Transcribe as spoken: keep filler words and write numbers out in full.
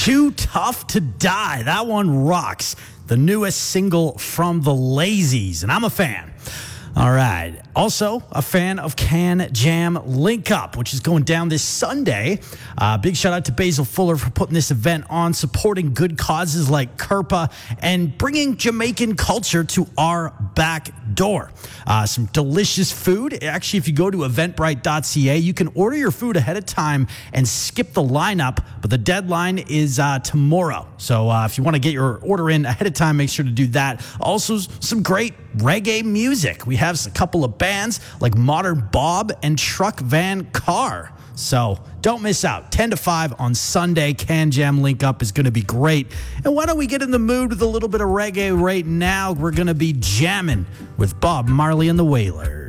Too Tough to Die. That one rocks. The newest single from the Lazies, and I'm a fan. All right. Also, a fan of Can Jam Link Up, which is going down this Sunday. Uh, big shout out to Basil Fuller for putting this event on, supporting good causes like Kerpa, and bringing Jamaican culture to our back door. Uh, some delicious food. Actually, if you go to eventbrite dot c a, you can order your food ahead of time and skip the lineup, but the deadline is uh, tomorrow. So uh, if you want to get your order in ahead of time, make sure to do that. Also, some great reggae music. We have a couple of bands like Modern Bob and Truck Van Car. So don't miss out. ten to five on Sunday. Can Jam Link Up is going to be great. And why don't we get in the mood with a little bit of reggae right now? We're going to be jamming with Bob Marley and the Wailers.